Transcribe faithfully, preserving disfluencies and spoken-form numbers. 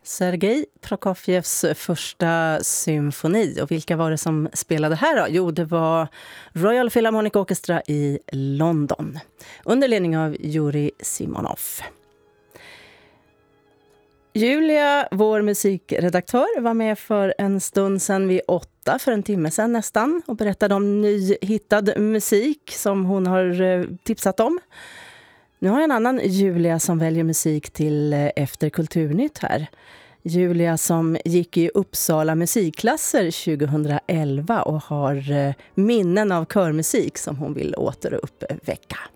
Sergej Prokofjevs första symfoni. Och vilka var det som spelade här då? Jo, det var Royal Philharmonic Orchestra i London under ledning av Yuri Simonov. Julia, vår musikredaktör, var med för en stund sedan vid åtta, för en timme sedan nästan, och berättade om nyhittad musik som hon har tipsat om. Nu har jag en annan Julia som väljer musik till Efter Kulturnytt här. Julia som gick i Uppsala musikklasser tjugohundraelva och har minnen av körmusik som hon vill återuppväcka.